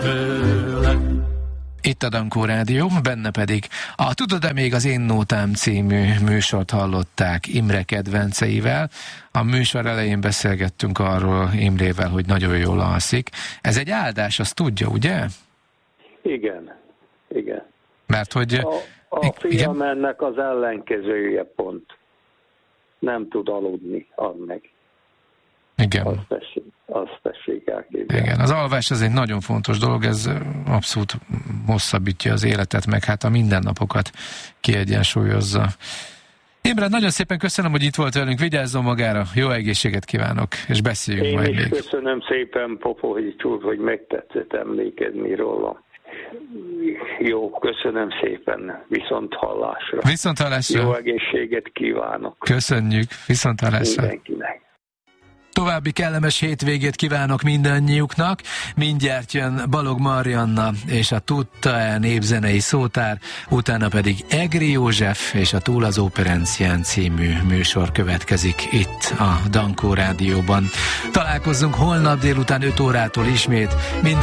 Itt a Dankó Rádió, benne pedig a Tudod-e még az Én Nótám című műsort hallották Imre kedvenceivel. A műsor elején beszélgettünk arról Imrével, hogy nagyon jól alszik. Ez egy áldás, azt tudja, ugye? Igen. Mert hogy... A fiam ennek az ellenkezője pont. Nem tud aludni, add meg. Igen. Azt tessék elképzelni. Igen, az alvás az egy nagyon fontos dolog, ez abszolút hosszabbítja az életet, meg hát a mindennapokat kiegyensúlyozza. Imre, nagyon szépen köszönöm, hogy itt volt velünk, vigyázzon magára, jó egészséget kívánok, és beszéljünk majd még. Én is köszönöm szépen, Popovics úr, hogy megtetszett emlékezni róla. Jó, köszönöm szépen, viszont hallásra. Viszont hallásra. Jó egészséget kívánok. Köszönjük, viszont hallásra. Mindenkinek. További kellemes hétvégét kívánok mindannyiuknak. Mindjárt jön Balog Marianna és a Tudta-e népzenei szótár, utána pedig Egri József és a Túl az Operencián című műsor következik itt a Dankó Rádióban. Találkozzunk holnap délután 5 órától ismét.